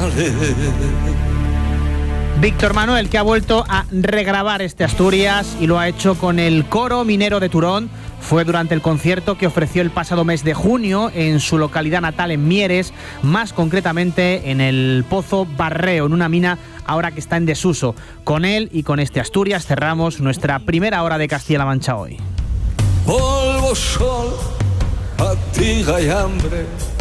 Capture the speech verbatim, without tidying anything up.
vale. Víctor Manuel, que ha vuelto a regrabar este Asturias y lo ha hecho con el Coro Minero de Turón. Fue durante el concierto que ofreció el pasado mes de junio en su localidad natal, en Mieres, más concretamente en el Pozo Barreo, en una mina ahora que está en desuso. Con él y con este Asturias cerramos nuestra primera hora de Castilla-La Mancha hoy. Polvo, sol, fatiga y hambre.